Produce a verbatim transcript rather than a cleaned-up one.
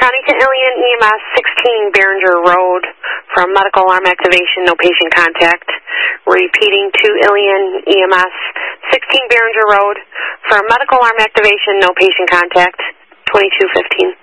County to Ilion E M S, sixteen Behringer Road, from medical alarm activation, no patient contact. Repeating to Ilion E M S, sixteen Behringer Road, from medical alarm activation, no patient contact, twenty-two fifteen.